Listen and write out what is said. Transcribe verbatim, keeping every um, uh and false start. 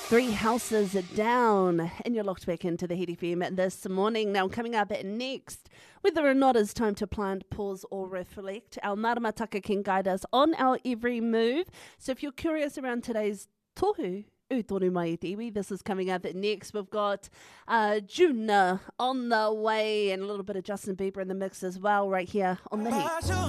Three houses down, and you're locked back into the Heat F M this morning. Now, coming up next, whether or not it's time to plant, pause, or reflect, our maramataka can guide us on our every move. So, if you're curious around today's tohu, U tonu mai e te iwi, this is coming up next. We've got uh, Juna on the way, and a little bit of Justin Bieber in the mix as well, right here on the Heat.